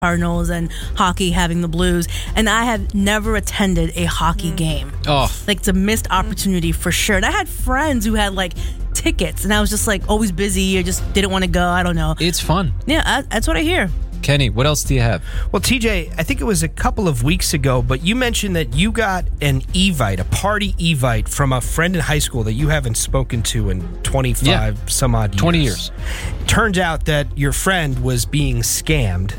Cardinals and hockey having the Blues, and I have never attended a hockey game. Oh. Like, it's a missed opportunity for sure. And I had friends who had like tickets, and I was just like always busy or just didn't want to go. I don't know. It's fun. Yeah, that's what I hear. Kenny, what else do you have? Well, TJ, I think it was a couple of weeks ago, but you mentioned that you got an Evite, a party Evite from a friend in high school that you haven't spoken to in 25 some odd years. 20 years. Turns out that your friend was being scammed.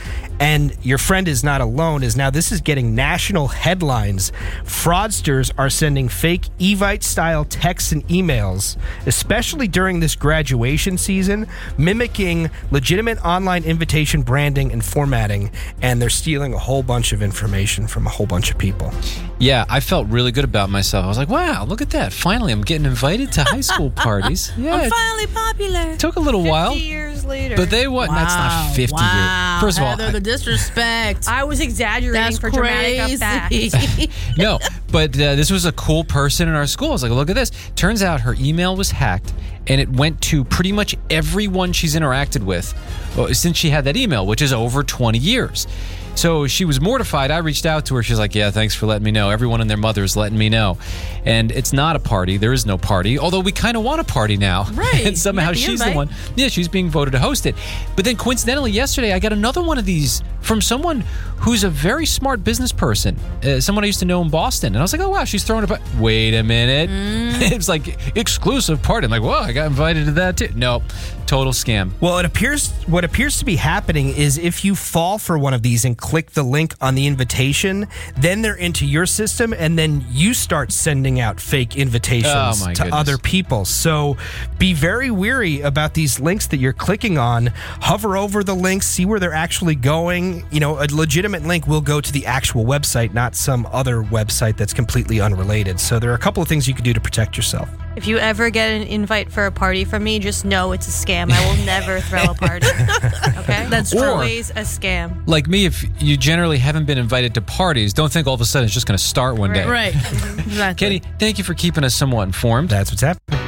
And your friend is not alone, as now this is getting national headlines. Fraudsters are sending fake Evite-style texts and emails, especially during this graduation season, mimicking legitimate online invitation branding and formatting, and they're stealing a whole bunch of information from a whole bunch of people. Yeah, I felt really good about myself. I was like, wow, look at that. Finally, I'm getting invited to high school parties. Yeah, I'm finally popular. it took a little while. 50 years later. But they what? That's not 50 years. First of all, Heather, the disrespect. I was exaggerating That's for dramatic crazy. effect. no, but this was a cool person in our school. I was like, look at this. Turns out her email was hacked, and it went to pretty much everyone she's interacted with since she had that email, which is over 20 years. So she was mortified. I reached out to her. She's like, yeah, thanks for letting me know. Everyone and their mother's letting me know. And it's not a party. There is no party, although we kind of want a party now. Right. And somehow she's the one. Yeah, she's being voted to host it. But then coincidentally, yesterday, I got another one of these from someone who's a very smart business person, someone I used to know in Boston. And I was like, oh, wow, she's throwing a wait a minute. It was like exclusive party. I'm like, whoa, I got invited to that too. No, total scam. Well, what appears to be happening is if you fall for one of these and click the link on the invitation, then they're into your system, and then you start sending out fake invitations to other people. So be very weary about these links that you're clicking on. Hover over the links, see where they're actually going. You know, a legitimate link will go to the actual website, not some other website that's completely unrelated. So there are a couple of things you can do to protect yourself. If you ever get an invite for a party from me, just know it's a scam. I will never throw a party. Okay? That's It's true. always a scam. Like me, if you generally haven't been invited to parties, don't think all of a sudden it's just going to start one day. Right. Exactly. Kenny, thank you for keeping us somewhat informed. That's what's happening.